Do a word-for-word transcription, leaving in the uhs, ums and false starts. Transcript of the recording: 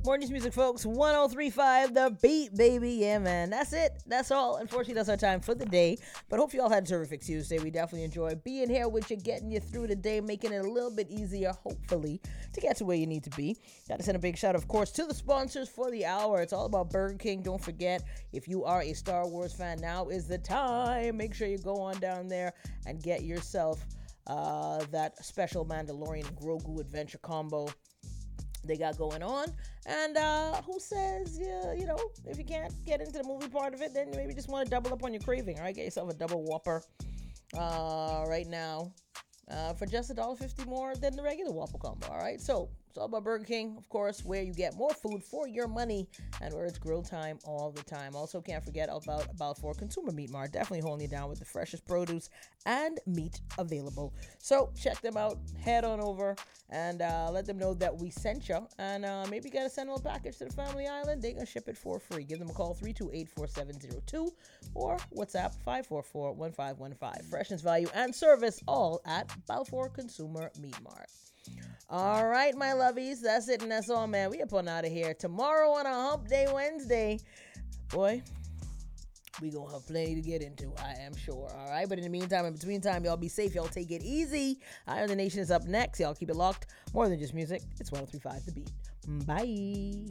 More News Music, folks. one oh three point five The Beat, baby. Yeah, man. That's it. That's all. Unfortunately, that's our time for the day. But hope you all had a terrific Tuesday. We definitely enjoy being here with you, getting you through the day, making it a little bit easier, hopefully, to get to where you need to be. Got to send a big shout, of course, to the sponsors for the hour. It's all about Burger King. Don't forget, if you are a Star Wars fan, now is the time. Make sure you go on down there and get yourself uh, that special Mandalorian Grogu adventure combo they got going on. And uh who says yeah, you know, if you can't get into the movie part of it, then maybe just want to double up on your craving. All right, get yourself a double Whopper uh right now uh for just a dollar fifty more than the regular Whopper combo. All right, so it's all about Burger King, of course, where you get more food for your money and where it's grill time all the time. Also, can't forget about Balfour Consumer Meat Mart, definitely holding you down with the freshest produce and meat available. So check them out, head on over and uh, let them know that we sent you, and uh, maybe get a send a little package to the Family Island. They're gonna ship it for free. Give them a call, three two eight, four seven zero two, or WhatsApp five four four, one five one five. Freshness, value, and service all at Balfour Consumer Meat Mart. All right, my lovies, that's it and that's all, man. We up on out of here. Tomorrow on a Hump Day Wednesday, boy, we gonna have plenty to get into, I am sure. All right, but in the meantime, in between time, y'all be safe. Y'all take it easy. Eye on the Nation is up next. Y'all keep it locked. More than just music. It's one oh three point five The Beat. Bye.